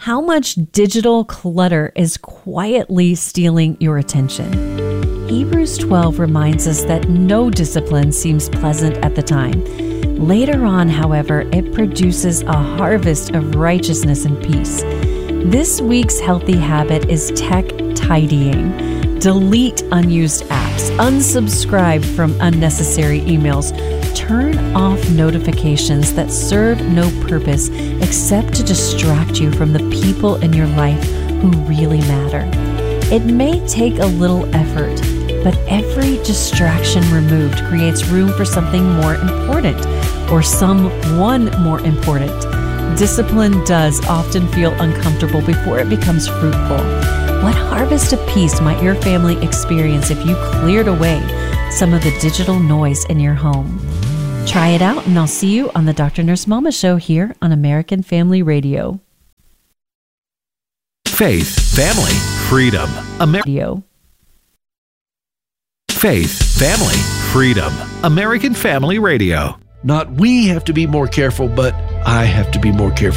how much digital clutter is quietly stealing your attention. Hebrews 12 reminds us that no discipline seems pleasant at the time. Later on, however, it produces a harvest of righteousness and peace. This week's healthy habit is tech tidying. Delete unused apps, unsubscribe from unnecessary emails, turn off notifications that serve no purpose except to distract you from the people in your life who really matter. It may take a little effort, but every distraction removed creates room for something more important or someone more important. Discipline does often feel uncomfortable before it becomes fruitful. What harvest of peace might your family experience if you cleared away some of the digital noise in your home? Try it out, and I'll see you on the Dr. Nurse Mama Show here on American Family Radio. Faith, family, freedom. Radio. Faith, family, freedom. American Family Radio. Not we have to be more careful, but I have to be more careful.